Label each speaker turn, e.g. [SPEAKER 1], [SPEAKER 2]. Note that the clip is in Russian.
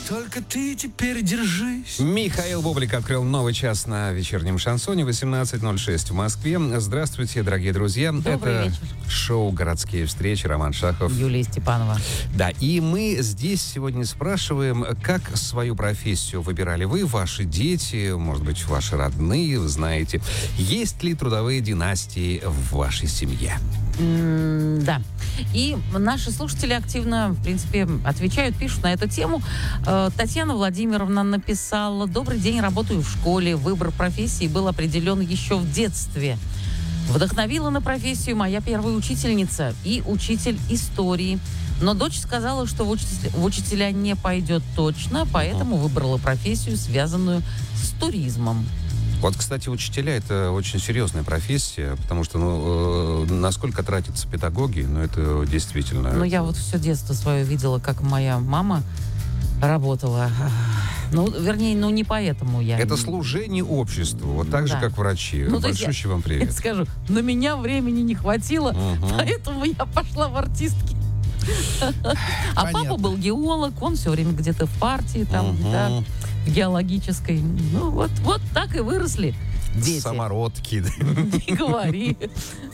[SPEAKER 1] Только ты теперь держись.
[SPEAKER 2] Михаил Бублик открыл новый час на вечернем шансоне. 18:06 в Москве. Здравствуйте, дорогие друзья.
[SPEAKER 3] Добрый вечер.
[SPEAKER 2] Шоу «Городские встречи». Роман Шахов.
[SPEAKER 3] Юлия Степанова.
[SPEAKER 2] Да, и мы здесь сегодня спрашиваем, как свою профессию выбирали вы, ваши дети, может быть, ваши родные, вы знаете. Есть ли трудовые династии в вашей семье?
[SPEAKER 3] Да. И наши слушатели активно, в принципе, отвечают, пишут на эту тему. Татьяна Владимировна написала: «Добрый день, работаю в школе. Выбор профессии был определен еще в детстве. Вдохновила на профессию моя первая учительница и учитель истории. Но дочь сказала, что в учителя не пойдет точно, поэтому выбрала профессию, связанную с туризмом».
[SPEAKER 2] Вот, кстати, учителя — это очень серьезная профессия, потому что, насколько тратятся педагоги, это действительно...
[SPEAKER 3] Я вот все детство свое видела, как моя мама работала. Не поэтому я...
[SPEAKER 2] Это служение обществу, вот так же, как врачи. Большущий вам привет.
[SPEAKER 3] Я скажу, на меня времени не хватило, поэтому я пошла в артистки. А папа был геолог, он все время где-то в партии, в геологической. Вот так и выросли дети.
[SPEAKER 2] Самородки.
[SPEAKER 3] Не говори.